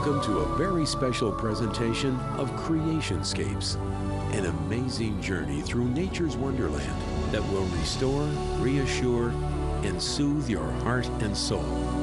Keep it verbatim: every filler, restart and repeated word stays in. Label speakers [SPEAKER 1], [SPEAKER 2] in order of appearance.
[SPEAKER 1] Welcome to a very special presentation of Creationscapes, an amazing journey through nature's wonderland that will restore, reassure, and soothe your heart and soul.